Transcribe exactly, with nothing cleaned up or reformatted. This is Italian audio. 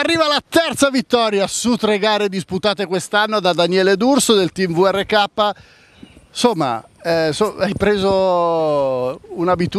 arriva la terza vittoria su tre gare disputate quest'anno da Daniele D'Urso del team V R K. Insomma, eh, so, hai preso un'abitudine